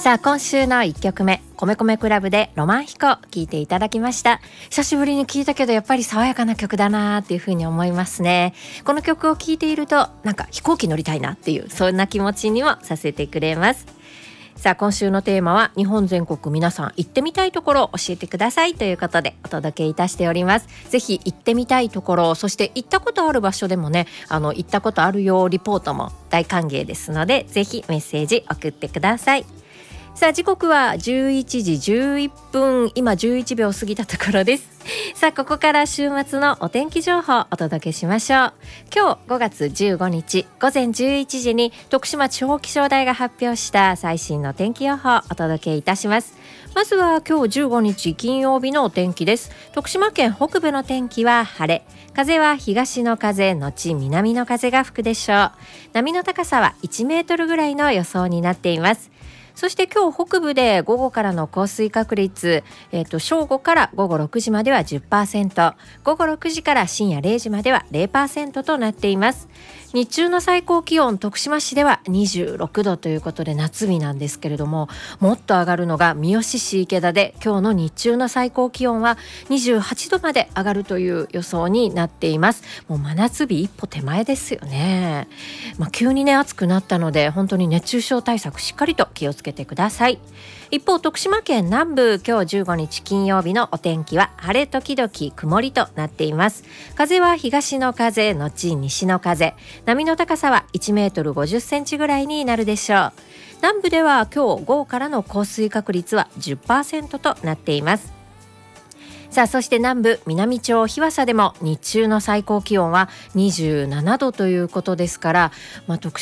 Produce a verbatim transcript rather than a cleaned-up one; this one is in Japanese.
さあ今週のいっきょくめ、米米クラブでロマン飛行聞いていただきました。久しぶりに聞いたけどやっぱり爽やかな曲だなっていう風に思いますね。この曲を聴いているとなんか飛行機乗りたいなっていうそんな気持ちにもさせてくれます。さあ今週のテーマは日本全国皆さん行ってみたいところを教えてくださいということでお届けいたしております。ぜひ行ってみたいところ、そして行ったことある場所でもね、あの行ったことあるよリポートも大歓迎ですので、ぜひメッセージ送ってください。さあ時刻はじゅういちじじゅういっぷん、今じゅういちびょう過ぎたところです。さあここから週末のお天気情報をお届けしましょう。今日ごがつじゅうごにちごぜんじゅういちじに徳島地方気象台が発表した最新の天気予報をお届けいたします。まずは今日じゅうごにち金曜日のお天気です。徳島県北部の天気は晴れ、風は東の風のち南の風が吹くでしょう。波の高さはいちメートルぐらいの予想になっています。そして今日北部で午後からの降水確率、えーと、正午から午後ろくじまでは じゅっパーセント、午後ろくじから深夜れいじまでは ゼロパーセント となっています。日中の最高気温、徳島市ではにじゅうろくどということで夏日なんですけれども、もっと上がるのが三好市池田で今日の日中の最高気温はにじゅうはちどまで上がるという予想になっています。もう真夏日一歩手前ですよね。まあ、急にね暑くなったので本当に熱中症対策しっかりと気をつけてください。一方徳島県南部、今日じゅうごにち金曜日のお天気は晴れ時々曇りとなっています。風は東の風のち西の風、波の高さはいちメートルごじゅっセンチぐらいになるでしょう。南部では今日午後からの降水確率は じゅっパーセント となっています。さあそして南部南町日和佐でも日中の最高気温はにじゅうななどということですから、まあ、徳